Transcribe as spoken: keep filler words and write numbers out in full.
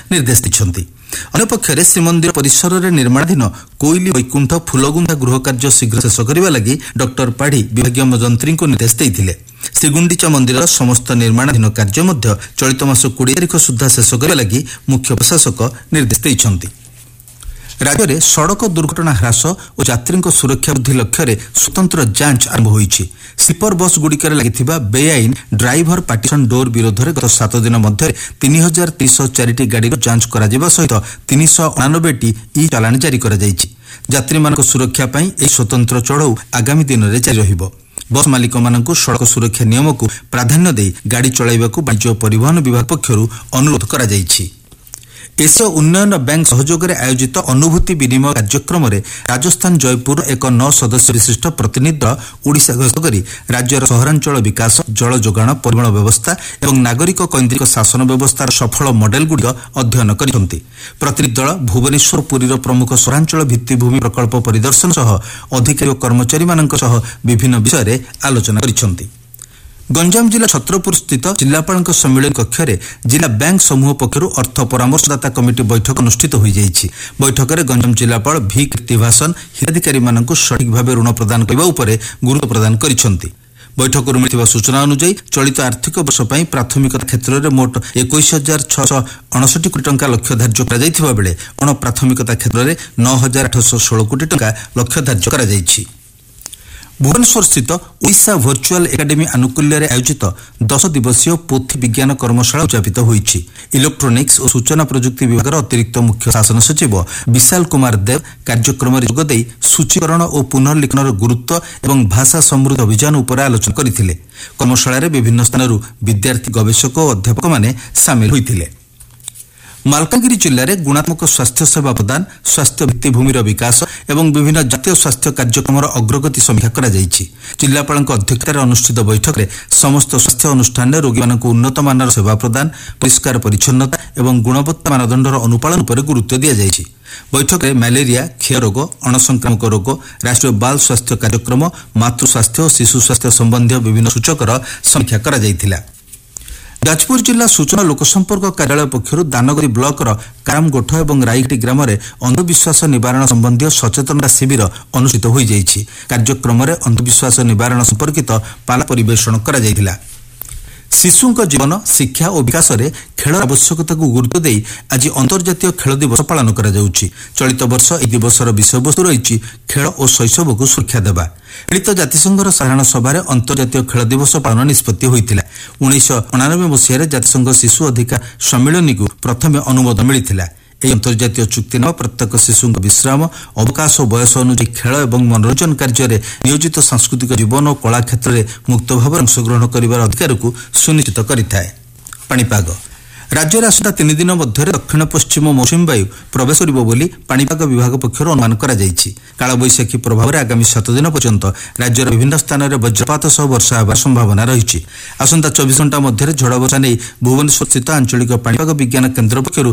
निर्देश दैछन्ति। अन्यपक्षरे श्रीमंदिर परिसर में निर्माणाधीन कोइली वैकुंठ फुलगुंथा गृह कार्य शीघ्र शेष करने लगी डॉक्टर पाढ़ी विभागीय मंत्री को निर्देश देते। श्रीगुंडीचा मंदिर समस्त निर्माणाधीन कार्य मध्य चलित मास बीस तारिख सुधा शेष करने लगी मुख्य प्रशासक निर्देश देते। राज्य में सड़क दुर्घटना ह्रास और यात्री सुरक्षा वृद्धि लक्ष्य स्वतंत्र जांच आरंभ होईछि। स्लीपर बस गुड़िकर लगी बेआईन ड्राइवर पार्टीशन डोर विरोध में गत सात दिन मध्य तीन हजार तीस चार गाड़ी जांच करा सहित तीन सौ अणानबे टी ई चालाण जारी कर यात्री मान सुरक्षा यह स्वतंत्र चढ़ऊ आगामी दिन में जारी रहिबो। बस मालिक मानक सड़क सुरक्षा नियम को प्राधान्य दे गाड़ी चलाइबाकू वाणिज्य परिवहन विभाग पक्षरु अनुरोध करा जाइछि। एशिया उन्नयन बैंक सहयोग में आयोजित अनुभूति विनिमय कार्यक्रम में राजस्थान जयपुर एक नौ सदस्य विशिष्ट प्रतिनिधि दल ओडिशा गस्त कर राज्यर सहरांचल विकास जल जोगाण परिमल व्यवस्था और नागरिक कैंद्रिक शासन व्यवस्थार सफल मॉडल गुड़िक अध्ययन करछन्ति। प्रतिनिधि दल भुवनेश्वर पुरीर प्रमुख सहरांचल भित्तिभूमि प्रकल्प परिदर्शन सह अधिकारी और कर्मचारी मानक सह विभिन्न विषय में आलोचना करिछन्ति। गंजाम जिला छत्रपुर स्थित जिलापाल सम्मेलन कक्ष में जिला बैंक समूह पक्षर अर्थ परामर्शदाता कमिटी बैठक अनुष्ठित हो जाइछि। बैठक में गंजाम जिलापाल भी कीर्तिभाषण हिताधिकारी मानक सठिक भाव ऋण प्रदान करने उपर गुरुत्व प्रदान करिसेंति। बैठक मिलता सूचना अनुसार चलित आर्थिक वर्ष पर प्राथमिकता क्षेत्र में मोट इक्कीस हजार छःश अणसठी कोटी टंका लक्ष्य धार्य करा बेले अण प्राथमिकता क्षेत्र में नौ हजार आठश षोल कोटी टंका लक्ष्य धार्य करा जाइछि। भुवनेश्वर स्थित ओडिशा वर्चुअल एकाडेमी आनुकूल्य आयोजित दस दिवसीय पोथी विज्ञान कर्मशाला उद्यापित होईछि। इलेक्ट्रोनिक्स और सूचना प्रजुक्ति विभाग अतिरिक्त मुख्य शासन सचिव विशाल कुमार देव कार्यक्रम में जोगदे सूचीकरण और पुनर्लिखनर गुरुत्व एवं भाषा समृद्ध अभियान उपर आलोचना करथिले। कर्मशाला रे विभिन्न स्थानरू विद्यार्थी गवेषक और अध्यापक माने सामिल होइथिले। मालकानगिरी जिले में गुणात्मक स्वास्थ्य सेवा प्रदान स्वास्थ्य भित्तिभूमिर विकास एवं विभिन्न जातीय स्वास्थ्य कार्यक्रम अग्रगति समीक्षा करा जाइछि। जिलापाल अध्यक्षतार अनुष्ठित बैठक में समस्त स्वास्थ्य अनुष्ठान में रोगी मानक उन्नत मानर सेवा प्रदान परिष्कार परिच्छन्नता एवं गुणवत्ता मानदंडर अनुपालन पर गुरुत्व दिया जाइछि। बैठक में मलेरिया क्षयरोग अणसंक्रामक रोग राष्ट्रीय बाल स्वास्थ्य कार्यक्रम मातृ स्वास्थ्य और शिशु स्वास्थ्य संबंधी विभिन्न सूचकर समीक्षा करा जाइथिला। जाजपुर जिला सूचना लोकसंपर्क कार्यालय पक्षर दानगरी ब्लॉक कारामगोठ और राईघाटी ग्राम में अंधविश्वास निवारण संबंधी सचेतनता शिविर अनुष्ठित हो जाइछि। कार्यक्रम में अंधविश्वास निवारण संपर्कित पाला परिवेषण करा जाइथिला। शिशुंक जीवन शिक्षा और विकास में खेल आवश्यकता को गुरुत्व दे आज अंतर्जातीय खेल दिवस पालन करा जाउछि। चलित वर्ष यह दिवसर विषयवस्तु रही खेल और शैशव को सुरक्षा देवा। मिलित जातिसंघर साधारण सभा अंतर्जातीय खेल दिवस पालन निष्पत्ति होइतिला। उन्नीस अणानबे मसीह जातिसंघ शिशु अधिकार सम्मेलन को प्रथम अनुमोदन मिलिथिला। यह अंतर्जातीय चुक्तिनामा प्रत्येक शिशु विश्राम अवकाश और बयस अनुଯାयी खेल और मनोरंजन कार्य में नियोजित सांस्कृतिक जीवन और कला क्षेत्र में मुक्त भाव अंशग्रहण कर अधिकार को सुनिश्चित करिथाए। पाणीपाग राज्य में आसंता तीन दिन मध्य दक्षिण पश्चिम मौसुमी वायु प्रवेश करिबो बोली पाणीपाग विभाग पक्षर अनुमान करा जाइछि। कालबैशाखी प्रभाव में आगामी सात दिन पर्यंत राज्यर विभिन्न स्थान में वज्रपात सह वर्षा होबार संभावना रही। आसंता चौबीस घंटा मध्य झड़ वर्षा नहीं भुवनेश्वर स्थित आंचलिक पाणीपाग विज्ञान केन्द्र पक्षर